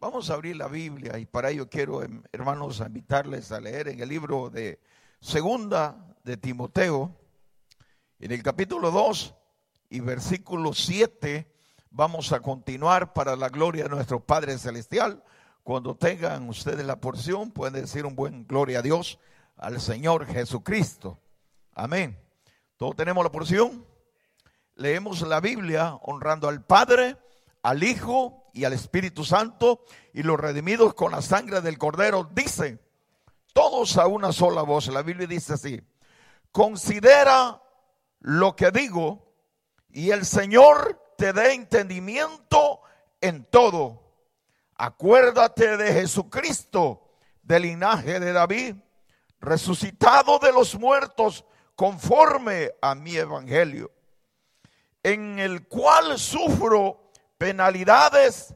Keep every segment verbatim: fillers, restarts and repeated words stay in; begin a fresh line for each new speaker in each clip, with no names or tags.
Vamos a abrir la Biblia y para ello quiero, hermanos, invitarles a leer en el libro de Segunda de Timoteo, en el capítulo dos y versículo siete. Vamos a continuar para la gloria de nuestro Padre Celestial. Cuando tengan ustedes la porción, pueden decir un buen gloria a Dios, al Señor Jesucristo. Amén. ¿Todos tenemos la porción? Leemos la Biblia honrando al Padre, al Hijo y al Espíritu Santo, y los redimidos con la sangre del Cordero. Dice, todos a una sola voz, la Biblia dice así: considera lo que digo, y el Señor te dé entendimiento en todo. Acuérdate de Jesucristo, del linaje de David, resucitado de los muertos, conforme a mi evangelio, en el cual sufro penalidades,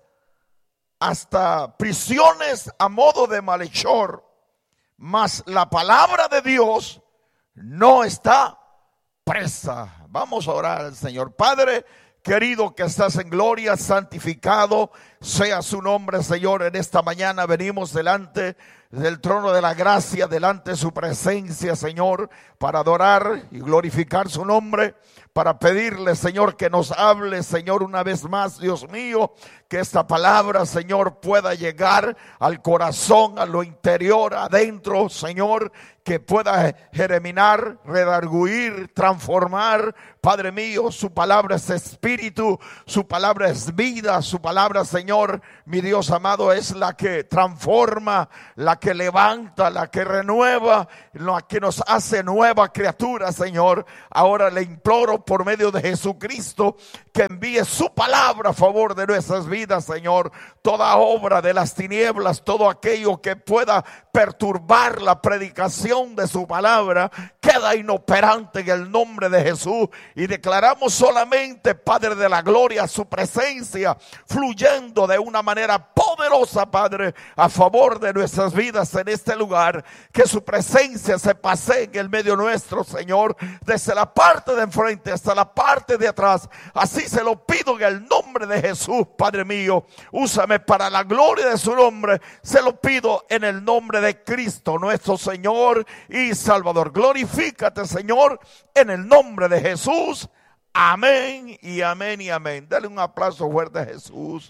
hasta prisiones a modo de malhechor, mas la palabra de Dios no está presa. Vamos a orar al Señor. Padre querido, que estás en gloria, santificado sea su nombre, Señor. En esta mañana venimos delante del trono de la gracia, delante de su presencia, Señor, para adorar y glorificar su nombre, para pedirle, Señor, que nos hable, Señor, una vez más, Dios mío, que esta palabra, Señor, pueda llegar al corazón, a lo interior, adentro, Señor, que pueda germinar, redarguir, transformar. Padre mío, su palabra es espíritu, su palabra es vida, su palabra, Señor, mi Dios amado, es la que transforma, la que levanta, la que renueva, la que nos hace nueva criatura, Señor. Ahora le imploro por medio de Jesucristo que envíe su palabra a favor de nuestras vidas, Señor. Toda obra de las tinieblas, todo aquello que pueda perturbar la predicación de su palabra, queda inoperante en el nombre de Jesús. Y declaramos solamente, Padre de la gloria, su presencia fluyendo de una manera poderosa, Padre, a favor de nuestras vidas en este lugar. Que su presencia se pase en el medio nuestro, Señor, desde la parte de enfrente hasta la parte de atrás. Así se lo pido en el nombre de Jesús, Padre mío. Úsame para la gloria de su nombre. Se lo pido en el nombre de Cristo, nuestro Señor y Salvador. Glorifícate, Señor, en el nombre de Jesús. Amén y amén y amén. Dale un aplauso fuerte a Jesús.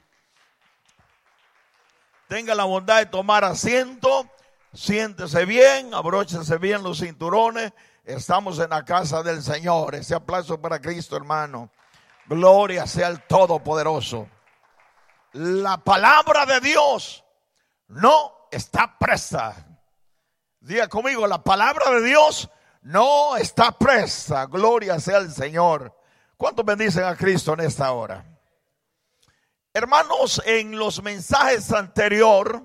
Tenga la bondad de tomar asiento. Siéntese bien, abróchese bien los cinturones. Estamos en la casa del Señor. Ese aplauso para Cristo, hermano. Gloria sea el Todopoderoso. La palabra de Dios no está presa. Diga conmigo, la palabra de Dios no está presa. Gloria sea el Señor. ¿Cuántos bendicen a Cristo en esta hora? Hermanos, en los mensajes anteriores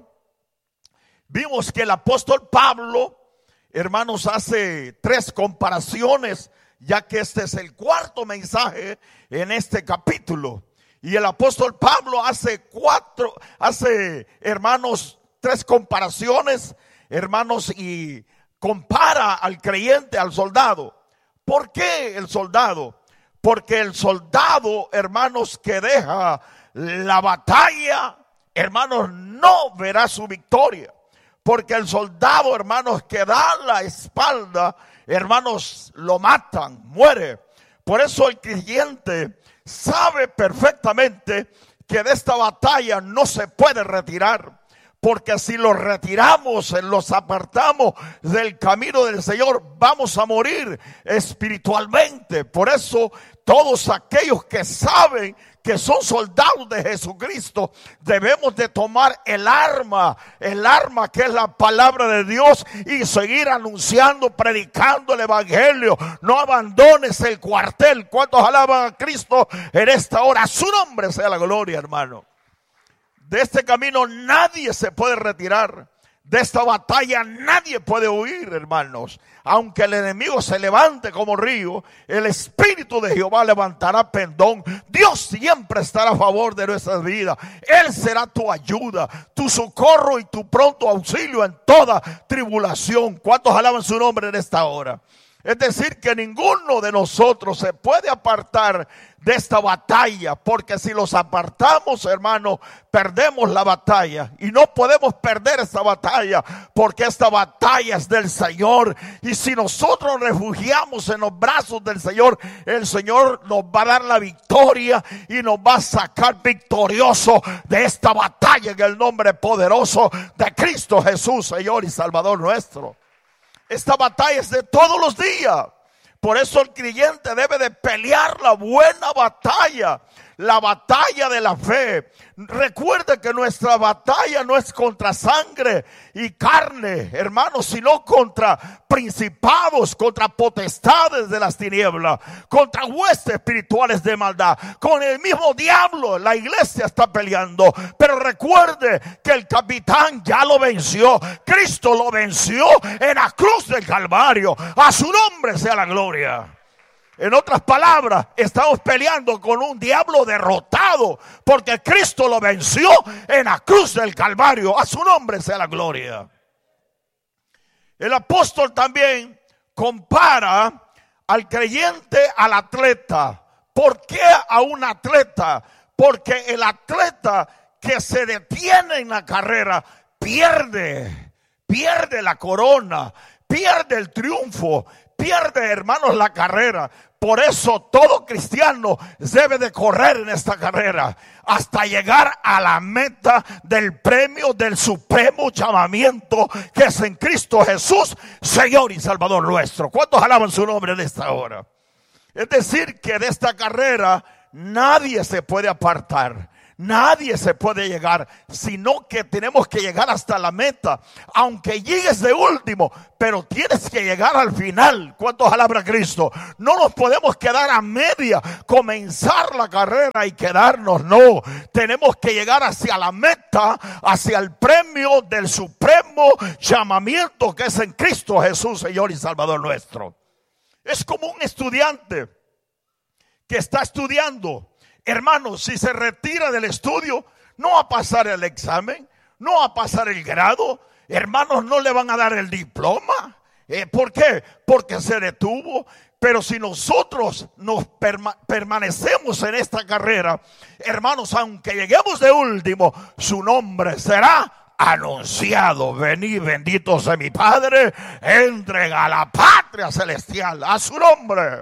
vimos que el apóstol Pablo, hermanos, hace tres comparaciones, ya que este es el cuarto mensaje en este capítulo. Y el apóstol Pablo hace cuatro, hace, hermanos, tres comparaciones, hermanos, y compara al creyente, al soldado. ¿Por qué el soldado? Porque el soldado, hermanos, que deja la batalla, hermanos, no verá su victoria. Porque el soldado, hermanos, que da la espalda, hermanos, lo matan, muere. Por eso el creyente sabe perfectamente que de esta batalla no se puede retirar. Porque si los retiramos, los apartamos del camino del Señor, vamos a morir espiritualmente. Por eso todos aquellos que saben que son soldados de Jesucristo, debemos de tomar el arma, el arma que es la palabra de Dios, y seguir anunciando, predicando el evangelio. No abandones el cuartel. ¿Cuántos alaban a Cristo en esta hora? A su nombre sea la gloria, hermano. De este camino nadie se puede retirar. De esta batalla nadie puede huir, hermanos. Aunque el enemigo se levante como río, el Espíritu de Jehová levantará pendón. Dios siempre estará a favor de nuestras vidas. Él será tu ayuda, tu socorro y tu pronto auxilio en toda tribulación. ¿Cuántos alaban su nombre en esta hora? Es decir, que ninguno de nosotros se puede apartar de esta batalla, porque si los apartamos, hermano, perdemos la batalla. Y no podemos perder esta batalla, porque esta batalla es del Señor. Y si nosotros nos refugiamos en los brazos del Señor, el Señor nos va a dar la victoria y nos va a sacar victorioso de esta batalla en el nombre poderoso de Cristo Jesús, Señor y Salvador nuestro. Esta batalla es de todos los días. Por eso el creyente debe de pelear la buena batalla, la batalla de la fe. Recuerde que nuestra batalla no es contra sangre y carne, hermanos, sino contra principados, contra potestades de las tinieblas, contra huestes espirituales de maldad. Con el mismo diablo la iglesia está peleando. Pero recuerde que el capitán ya lo venció. Cristo lo venció en la cruz del Calvario. A su nombre sea la gloria. En otras palabras, estamos peleando con un diablo derrotado, porque Cristo lo venció en la cruz del Calvario. A su nombre sea la gloria. El apóstol también compara al creyente al atleta. ¿Por qué a un atleta? Porque el atleta que se detiene en la carrera pierde, pierde la corona, pierde el triunfo, pierde, hermanos, la carrera. Por eso todo cristiano debe de correr en esta carrera hasta llegar a la meta del premio del supremo llamamiento que es en Cristo Jesús, Señor y Salvador nuestro. ¿Cuántos alaban su nombre en esta hora? Es decir, que de esta carrera nadie se puede apartar. Nadie se puede llegar, sino que tenemos que llegar hasta la meta. Aunque llegues de último, pero tienes que llegar al final. ¿Cuántos alaban a Cristo? No nos podemos quedar a media, comenzar la carrera y quedarnos. No, tenemos que llegar hacia la meta, hacia el premio del supremo llamamiento que es en Cristo Jesús, Señor y Salvador nuestro. Es como un estudiante que está estudiando. Hermanos, si se retira del estudio, no va a pasar el examen, no va a pasar el grado. Hermanos, no le van a dar el diploma. Eh, ¿Por qué? Porque se detuvo. Pero si nosotros nos perma- permanecemos en esta carrera, hermanos, aunque lleguemos de último, su nombre será anunciado. Venid, benditos de mi Padre, entren a la patria celestial, a su nombre.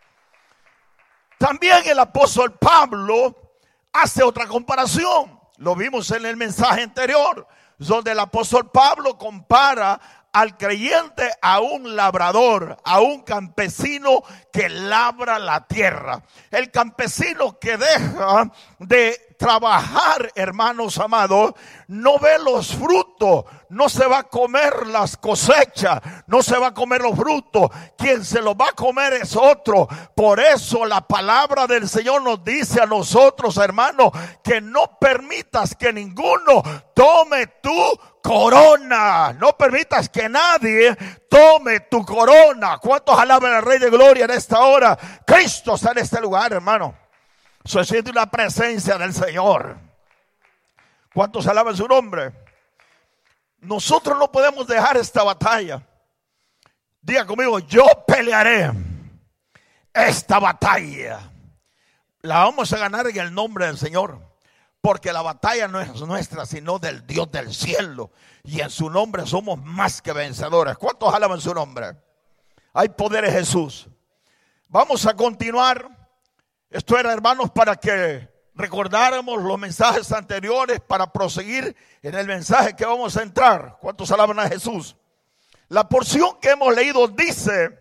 También el apóstol Pablo hace otra comparación. Lo vimos en el mensaje anterior, donde el apóstol Pablo compara al creyente a un labrador, a un campesino que labra la tierra. El campesino que deja de trabajar, hermanos amados, no ve los frutos, no se va a comer las cosechas, no se va a comer los frutos. Quien se los va a comer es otro. Por eso la palabra del Señor nos dice a nosotros, hermanos, que no permitas que ninguno tome tu corona. No permitas que nadie tome tu corona. ¿Cuántos alaban al Rey de Gloria en esta hora? Cristo está en este lugar, hermano. Se siente una presencia del Señor. ¿Cuántos alaban su nombre? Nosotros no podemos dejar esta batalla. Diga conmigo, yo pelearé esta batalla. La vamos a ganar en el nombre del Señor. Porque la batalla no es nuestra, sino del Dios del cielo. Y en su nombre somos más que vencedores. ¿Cuántos alaban su nombre? Hay poder en Jesús. Vamos a continuar. Esto era, hermanos, para que recordáramos los mensajes anteriores, para proseguir en el mensaje que vamos a entrar. ¿Cuántos alaban a Jesús? La porción que hemos leído dice: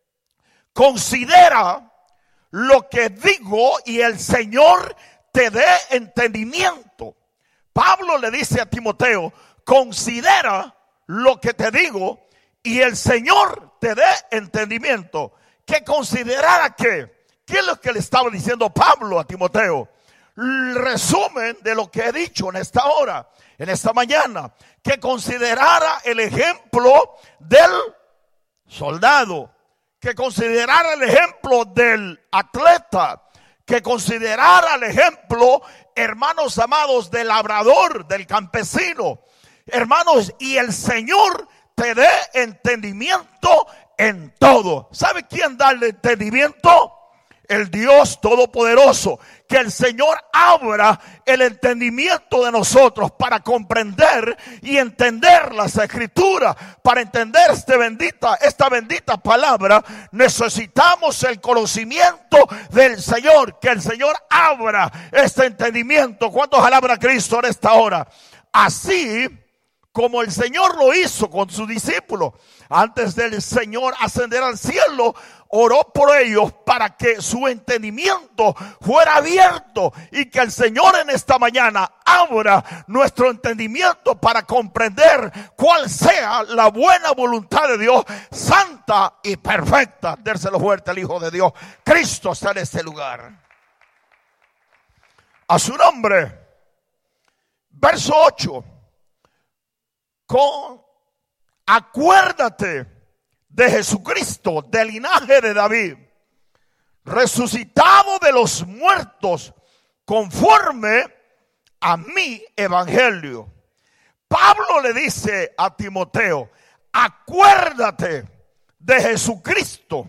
considera lo que digo y el Señor te dé entendimiento. Pablo le dice a Timoteo: considera lo que te digo y el Señor te dé entendimiento. ¿Qué considerara qué? ¿Qué es lo que le estaba diciendo Pablo a Timoteo? El resumen de lo que he dicho en esta hora, en esta mañana. Que considerara el ejemplo del soldado, que considerara el ejemplo del atleta, que considerara el ejemplo, hermanos amados, del labrador, del campesino. Hermanos, y el Señor te dé entendimiento en todo. ¿Sabe quién da el entendimiento? El Dios Todopoderoso. Que el Señor abra el entendimiento de nosotros para comprender y entender las Escrituras. Para entender este bendita, esta bendita palabra, necesitamos el conocimiento del Señor. Que el Señor abra este entendimiento. ¿Cuántos alaban a Cristo en esta hora? Así como el Señor lo hizo con sus discípulos. Antes del Señor ascender al cielo, oró por ellos para que su entendimiento fuera abierto, y que el Señor en esta mañana abra nuestro entendimiento para comprender cuál sea la buena voluntad de Dios, santa y perfecta. Dérselo fuerte al Hijo de Dios. Cristo está en este lugar. A su nombre. Verso ocho. Con acuérdate de Jesucristo, del linaje de David, resucitado de los muertos, conforme a mi evangelio. Pablo le dice a Timoteo: acuérdate de Jesucristo.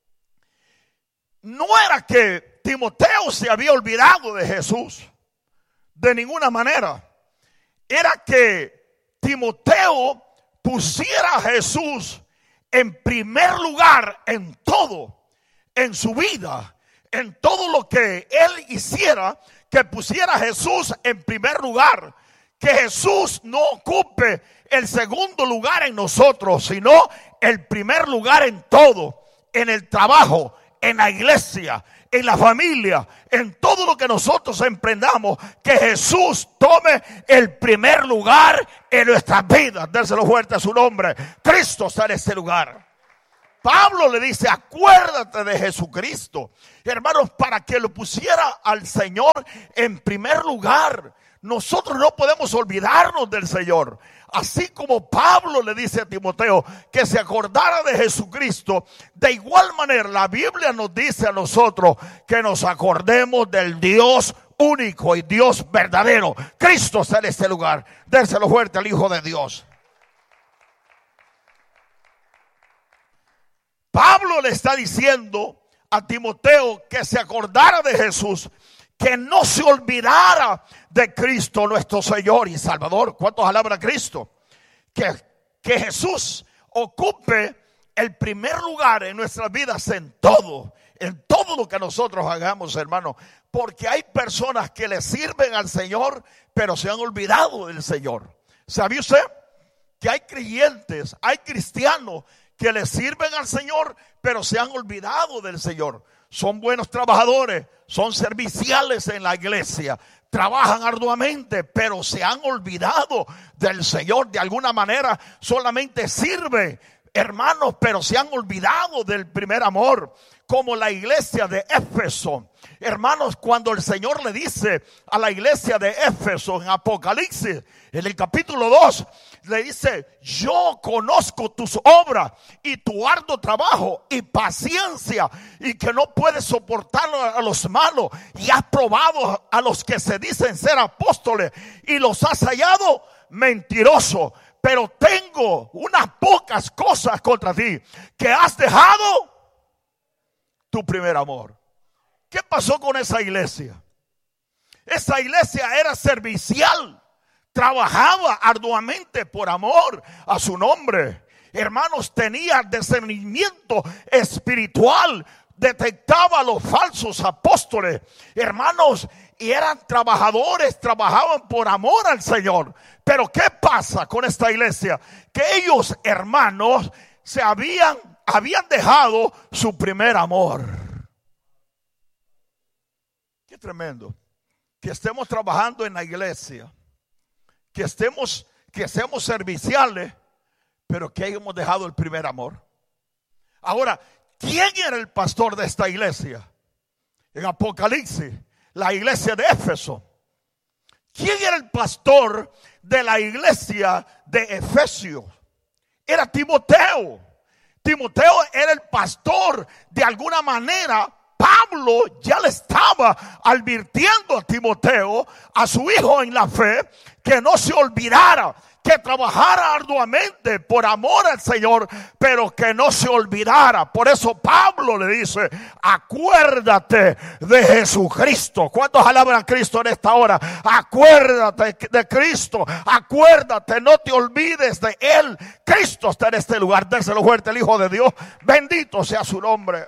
No era que Timoteo se había olvidado de Jesús, de ninguna manera. Era que Timoteo pusiera a Jesús en primer lugar en todo, en su vida, en todo lo que él hiciera, que pusiera a Jesús en primer lugar. Que Jesús no ocupe el segundo lugar en nosotros, sino el primer lugar en todo, en el trabajo, en la iglesia, en la familia, en todo lo que nosotros emprendamos. Que Jesús tome el primer lugar en nuestras vidas. Dérselo fuerte a su nombre. Cristo está en este lugar. Pablo le dice: acuérdate de Jesucristo, hermanos, para que lo pusiera al Señor en primer lugar. Nosotros no podemos olvidarnos del Señor. Así como Pablo le dice a Timoteo que se acordara de Jesucristo, de igual manera la Biblia nos dice a nosotros que nos acordemos del Dios único y Dios verdadero. Cristo está en este lugar. Dérselo fuerte al Hijo de Dios. Pablo le está diciendo a Timoteo que se acordara de Jesús, que no se olvidara de Cristo nuestro Señor y Salvador. ¿Cuántos alaban a Cristo? Que, que Jesús ocupe el primer lugar en nuestras vidas en todo, en todo lo que nosotros hagamos, hermano. Porque hay personas que le sirven al Señor, pero se han olvidado del Señor. ¿Sabe usted? Que hay creyentes, hay cristianos que le sirven al Señor, pero se han olvidado del Señor. Son buenos trabajadores, son serviciales en la iglesia, trabajan arduamente, pero se han olvidado del Señor. De alguna manera solamente sirve, hermanos, pero se han olvidado del primer amor. Como la iglesia de Éfeso. Hermanos, cuando el Señor le dice a la iglesia de Éfeso en Apocalipsis, en el capítulo dos, le dice: yo conozco tus obras y tu arduo trabajo y paciencia, y que no puedes soportar a los malos, y has probado a los que se dicen ser apóstoles y los has hallado mentirosos. Pero tengo unas pocas cosas contra ti, que has dejado tu primer amor. ¿Qué pasó con esa iglesia? Esa iglesia era servicial, trabajaba arduamente por amor a su nombre. Hermanos, tenía discernimiento espiritual, detectaba a los falsos apóstoles. Hermanos, y eran trabajadores, trabajaban por amor al Señor. Pero ¿qué pasa con esta iglesia? Que ellos, hermanos, se habían habían dejado su primer amor. Qué tremendo. Que estemos trabajando en la iglesia, que estemos, que seamos serviciales, pero que hayamos dejado el primer amor. Ahora, ¿quién era el pastor de esta iglesia? En Apocalipsis, la iglesia de Éfeso. ¿Quién era el pastor de la iglesia de Efesios? Era Timoteo. Timoteo era el pastor de alguna manera Pablo ya le estaba advirtiendo a Timoteo, a su hijo en la fe, que no se olvidara, que trabajara arduamente por amor al Señor, pero que no se olvidara. Por eso Pablo le dice: acuérdate de Jesucristo. ¿Cuántos alaban a Cristo en esta hora? Acuérdate de Cristo, acuérdate, no te olvides de Él. Cristo está en este lugar. Déselo fuerte, el Hijo de Dios, bendito sea su nombre.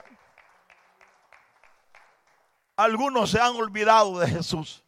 Algunos se han olvidado de Jesús.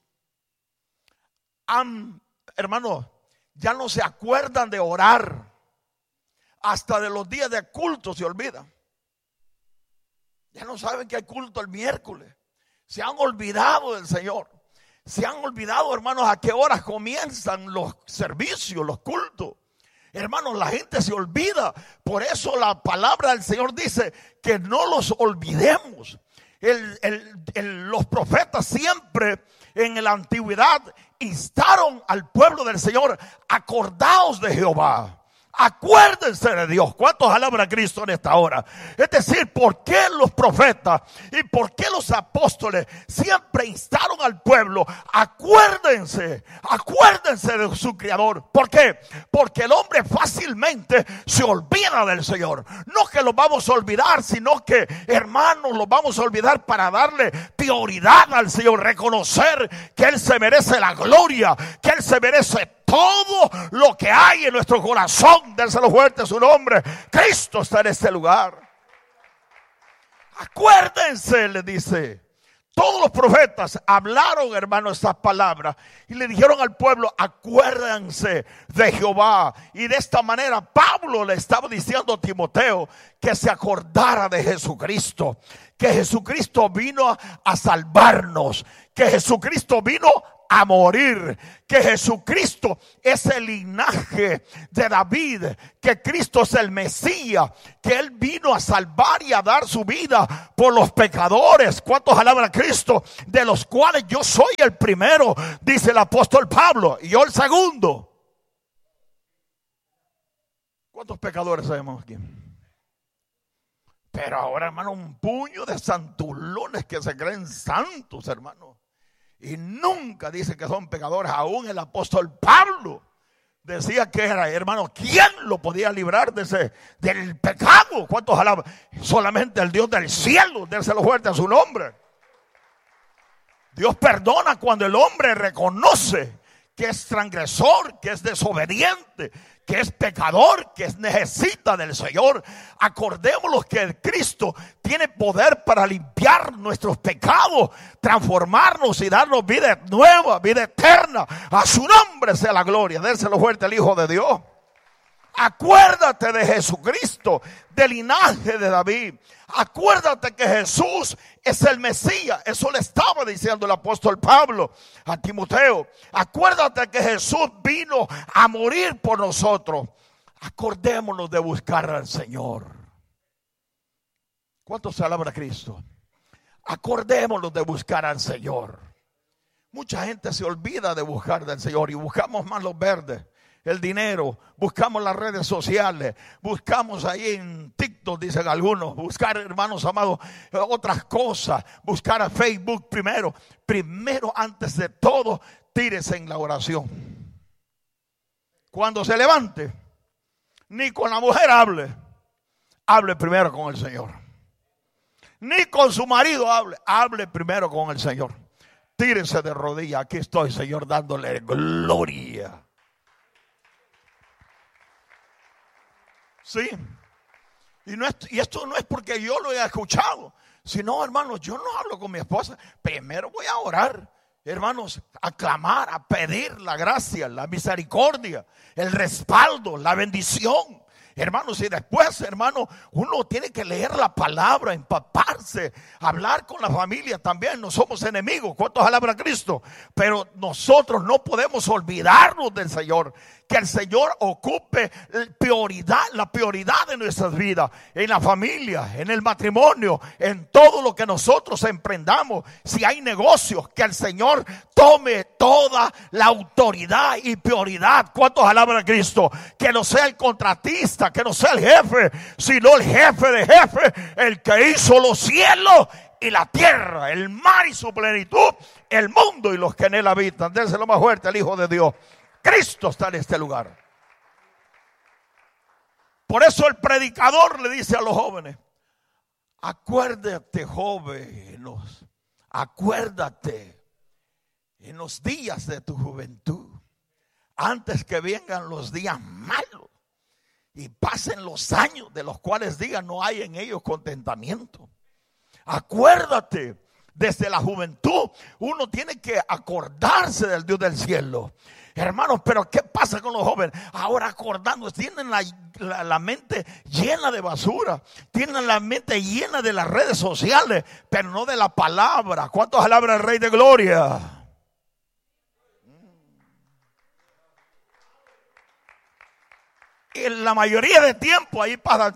Han, hermanos, ya no se acuerdan de orar. Hasta de los días de culto se olvidan. Ya no saben que hay culto el miércoles. Se han olvidado del Señor. Se han olvidado, hermanos, a qué horas comienzan los servicios, los cultos. Hermanos, la gente se olvida. Por eso la palabra del Señor dice que no los olvidemos. El, el, el, los profetas siempre en la antigüedad instaron al pueblo del Señor: acordaos de Jehová, acuérdense de Dios. ¿Cuántos alaban a Cristo en esta hora? Es decir, ¿por qué los profetas y por qué los apóstoles siempre instaron al pueblo? Acuérdense, acuérdense de su Creador. ¿Por qué? Porque el hombre fácilmente se olvida del Señor. No que lo vamos a olvidar, sino que, hermanos, lo vamos a olvidar para darle prioridad al Señor. Reconocer que Él se merece la gloria, que Él se merece todo lo que hay en nuestro corazón. Déselo fuerte su nombre. Cristo está en este lugar. Acuérdense, le dice. Todos los profetas hablaron, hermano, estas palabras y le dijeron al pueblo: acuérdense de Jehová. Y de esta manera Pablo le estaba diciendo a Timoteo que se acordara de Jesucristo, que Jesucristo vino a, a salvarnos, que Jesucristo vino a morir, que Jesucristo es el linaje de David, que Cristo es el Mesías, que Él vino a salvar y a dar su vida por los pecadores. ¿Cuántos alaban a Cristo? De los cuales yo soy el primero, dice el apóstol Pablo, y yo el segundo. ¿Cuántos pecadores sabemos aquí? Pero ahora, hermano, un puño de santulones que se creen santos, hermano, y nunca dicen que son pecadores. Aún el apóstol Pablo decía que era, hermano, ¿quién lo podía librar de ese, del pecado? ¿Cuántos alaban? Solamente el Dios del cielo. Déselo fuerte a su nombre. Dios perdona cuando el hombre reconoce que es transgresor, que es desobediente, que es pecador, que necesita del Señor. Acordémonos que Cristo tiene poder para limpiar nuestros pecados, transformarnos y darnos vida nueva, vida eterna. A su nombre sea la gloria. Déselo fuerte al Hijo de Dios. Acuérdate de Jesucristo, del linaje de David. Acuérdate que Jesús es el Mesías. Eso le estaba diciendo el apóstol Pablo a Timoteo. Acuérdate que Jesús vino a morir por nosotros. Acordémonos de buscar al Señor. ¿Cuántos se alaban a Cristo? Acordémonos de buscar al Señor. Mucha gente se olvida de buscar del Señor y buscamos más los verdes, el dinero, buscamos las redes sociales, buscamos ahí en TikTok, dicen algunos, buscar, hermanos amados, otras cosas, buscar a Facebook primero. Primero, antes de todo, tírese en la oración. Cuando se levante, ni con la mujer hable, hable primero con el Señor. Ni con su marido hable, hable primero con el Señor. Tírese de rodillas, aquí estoy, Señor, dándole gloria. Sí, y, no es, y esto no es porque yo lo haya escuchado, sino, hermanos, yo no hablo con mi esposa. Primero voy a orar, hermanos, a clamar, a pedir la gracia, la misericordia, el respaldo, la bendición. Hermanos, y después, hermano, uno tiene que leer la palabra, empaparse, hablar con la familia también. No somos enemigos, ¿cuántos alaban a Cristo? Pero nosotros no podemos olvidarnos del Señor. Que el Señor ocupe prioridad, la prioridad de nuestras vidas, en la familia, en el matrimonio, en todo lo que nosotros emprendamos. Si hay negocios, que el Señor tome toda la autoridad y prioridad. ¿Cuántos alaban a Cristo? Que no sea el contratista, que no sea el jefe, sino el jefe de jefes, el que hizo los cielos y la tierra, el mar y su plenitud, el mundo y los que en él habitan. Déselo más fuerte al Hijo de Dios. Cristo está en este lugar. Por eso el predicador le dice a los jóvenes: acuérdate, jóvenes, acuérdate en los días de tu juventud, antes que vengan los días malos y pasen los años de los cuales digan no hay en ellos contentamiento. Acuérdate, desde la juventud uno tiene que acordarse del Dios del cielo. Hermanos, pero ¿qué pasa con los jóvenes? Ahora acordando, tienen la, la, la mente llena de basura, tienen la mente llena de las redes sociales, pero no de la palabra. ¿Cuántos alaban al Rey de Gloria? Y en la mayoría de tiempo ahí pasan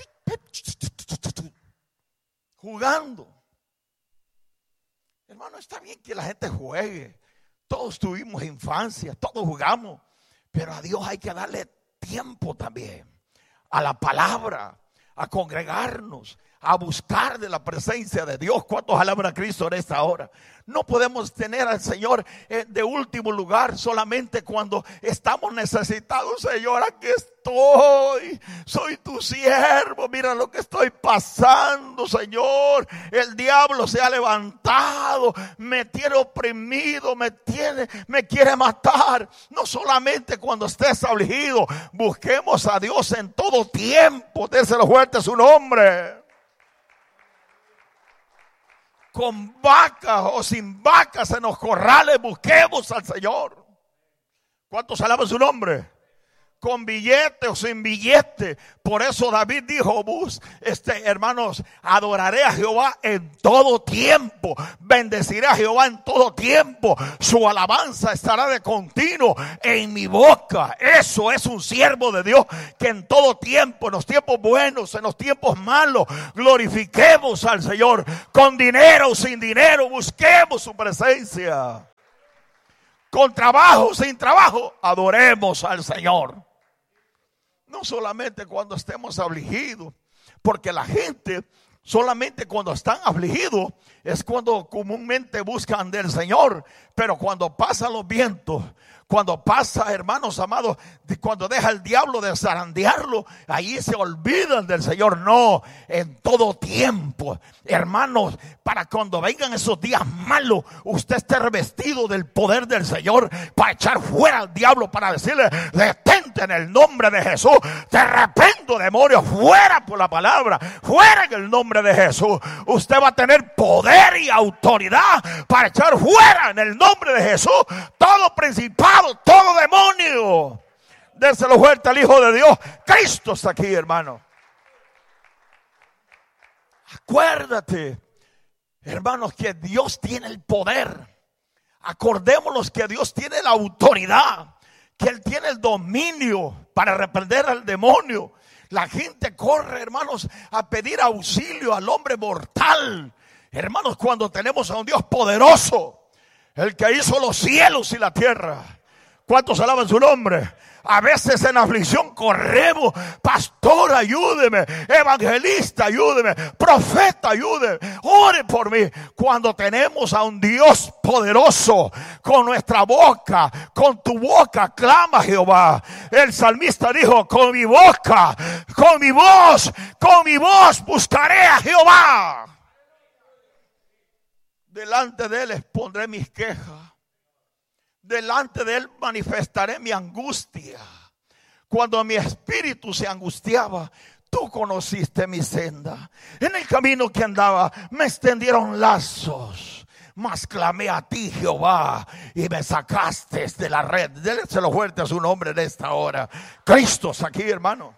jugando. Hermano, está bien que la gente juegue. Todos tuvimos infancia, todos jugamos, pero a Dios hay que darle tiempo también, a la palabra, a congregarnos, a buscar de la presencia de Dios. ¿Cuántos alaban a Cristo en esta hora? No podemos tener al Señor de último lugar solamente cuando estamos necesitados. Señor, aquí estoy, soy tu siervo, mira lo que estoy pasando, Señor. El diablo se ha levantado, me tiene oprimido, me tiene, me quiere matar. No solamente cuando estés afligido, busquemos a Dios en todo tiempo. Déselo fuerte a su nombre. Con vacas o sin vacas en los corrales, busquemos al Señor. ¿Cuántos alaban su nombre? Con billete o sin billete. Por eso David dijo: Bus, este, hermanos, adoraré a Jehová en todo tiempo, bendeciré a Jehová en todo tiempo, su alabanza estará de continuo en mi boca. Eso es un siervo de Dios, que en todo tiempo, en los tiempos buenos, en los tiempos malos, glorifiquemos al Señor. Con dinero o sin dinero, busquemos su presencia. Con trabajo o sin trabajo, adoremos al Señor. No solamente cuando estemos afligidos, porque la gente solamente cuando están afligidos es cuando comúnmente buscan del Señor. Pero cuando pasan los vientos, cuando pasa, hermanos amados, cuando deja el diablo de zarandearlo, ahí se olvidan del Señor. No, en todo tiempo, hermanos, para cuando vengan esos días malos, usted esté revestido del poder del Señor para echar fuera al diablo, para decirle: detente en el nombre de Jesús, te reprendo, demonio, fuera por la palabra, fuera en el nombre de Jesús. Usted va a tener poder y autoridad para echar fuera en el nombre de Jesús todo principado, todo demonio. Déselo fuerte al Hijo de Dios. Cristo está aquí, hermano. Acuérdate, hermanos, que Dios tiene el poder. Acordémonos que Dios tiene la autoridad, que Él tiene el dominio para reprender al demonio. La gente corre, hermanos, a pedir auxilio al hombre mortal. Hermanos, cuando tenemos a un Dios poderoso, el que hizo los cielos y la tierra. ¿Cuántos alaban su nombre? A veces en aflicción corremos: pastor, ayúdeme, evangelista, ayúdeme, profeta, ayúdeme, ore por mí. Cuando tenemos a un Dios poderoso, con nuestra boca, con tu boca clama Jehová. El salmista dijo: con mi boca, con mi voz, con mi voz buscaré a Jehová. Delante de Él expondré mis quejas. Delante de Él manifestaré mi angustia. Cuando mi espíritu se angustiaba, tú conociste mi senda. En el camino que andaba me extendieron lazos, mas clamé a ti, Jehová, y me sacaste de la red. Déselo fuerte a su nombre en esta hora. Cristo está aquí, hermano.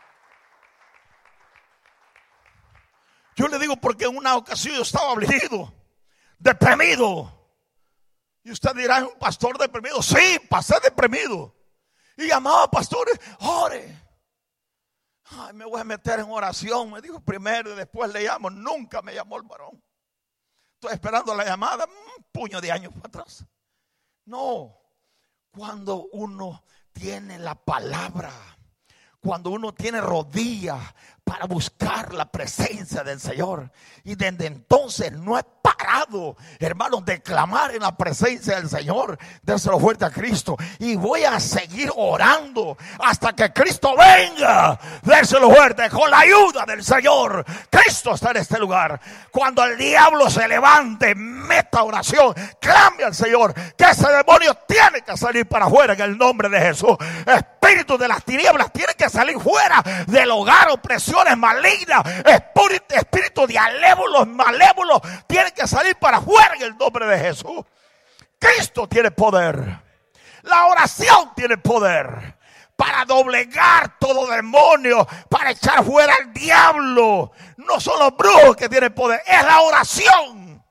Yo le digo porque en una ocasión yo estaba afligido, deprimido. Y usted dirá: ¿es un pastor deprimido? Sí, pasé deprimido. Y llamaba: pastores, ore. Ay, me voy a meter en oración. Me dijo primero y después le llamo. Nunca me llamó el varón. Estoy esperando la llamada, un puño de años para atrás. No, cuando uno tiene la palabra, cuando uno tiene rodillas para buscar la presencia del Señor. Y desde entonces no he parado, hermanos, de clamar en la presencia del Señor. Déselo fuerte a Cristo. Y voy a seguir orando hasta que Cristo venga. Déselo fuerte, con la ayuda del Señor. Cristo está en este lugar. Cuando el diablo se levante, meta oración, clame al Señor, que ese demonio tiene que salir para afuera en el nombre de Jesús. Espíritu de las tinieblas tiene que salir fuera del hogar, opresiones malignas, espíritu, espíritu de alévolos, malévolos, tiene que salir para afuera en el nombre de Jesús. Cristo tiene poder. La oración tiene poder para doblegar todo demonio, para echar fuera al diablo. No son los brujos que tienen poder, es la oración.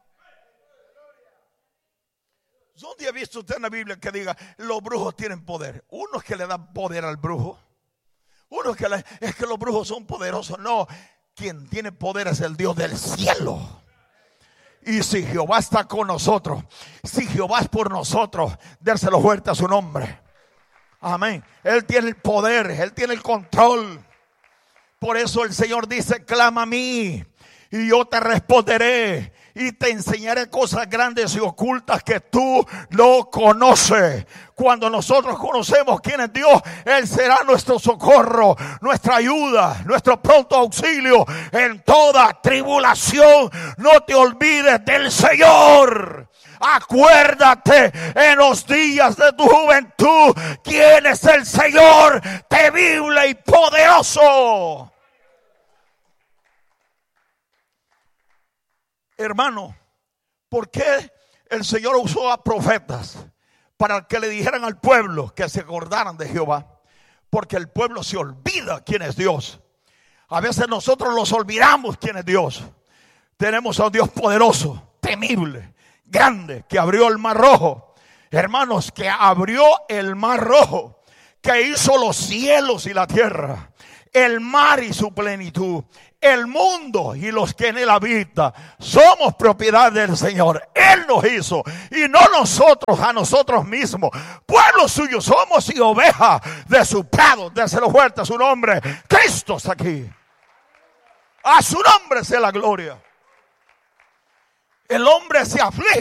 ¿Dónde ha visto usted en la Biblia que diga los brujos tienen poder? Uno es que le dan poder al brujo. Uno es que, le, es que los brujos son poderosos. No, quien tiene poder es el Dios del cielo. Y si Jehová está con nosotros, si Jehová es por nosotros, dérselo fuerte a su nombre. Amén. Él tiene el poder, Él tiene el control. Por eso el Señor dice: clama a mí y yo te responderé y te enseñaré cosas grandes y ocultas que tú no conoces. Cuando nosotros conocemos quién es Dios, Él será nuestro socorro, nuestra ayuda, nuestro pronto auxilio en toda tribulación. No te olvides del Señor. Acuérdate en los días de tu juventud quién es el Señor temible y poderoso. Hermano, ¿por qué el Señor usó a profetas para que le dijeran al pueblo que se acordaran de Jehová? Porque el pueblo se olvida quién es Dios. A veces nosotros los olvidamos quién es Dios. Tenemos a un Dios poderoso, temible, grande, que abrió el mar rojo. Hermanos, que abrió el mar rojo, que hizo los cielos y la tierra, el mar y su plenitud, el mundo y los que en él habitan. Somos propiedad del Señor. Él nos hizo y no nosotros a nosotros mismos. Pueblo suyo somos y ovejas de su prado. Déselo fuerte a su nombre. Cristo está aquí. A su nombre sea la gloria. El hombre se aflige